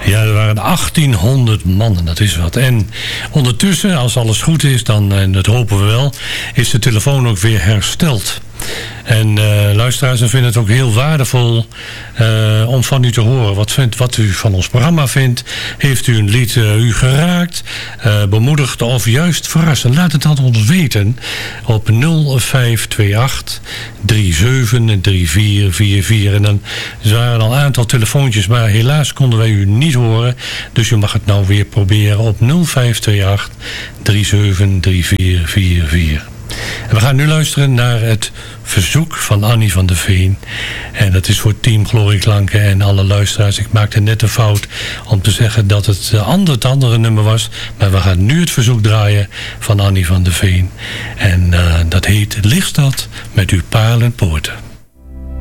Ja, er waren 1800 mannen, dat is wat. En ondertussen, als alles goed is, dan, en dat hopen we wel, is de telefoon ook weer hersteld. En luisteraars, we vinden het ook heel waardevol om van u te horen wat u van ons programma vindt. Heeft u een lied u geraakt, bemoedigd of juist verrast? Laat het dan ons weten op 0528 373444. En dan waren al een aantal telefoontjes, maar helaas konden wij u niet horen. Dus u mag het nou weer proberen op 0528 373444. En we gaan nu luisteren naar het verzoek van Annie van der Veen. En dat is voor Team Glorieklanken en alle luisteraars. Ik maakte net een fout om te zeggen dat het andere nummer was. Maar we gaan nu het verzoek draaien van Annie van der Veen. En dat heet Lichtstad met uw parelpoorten.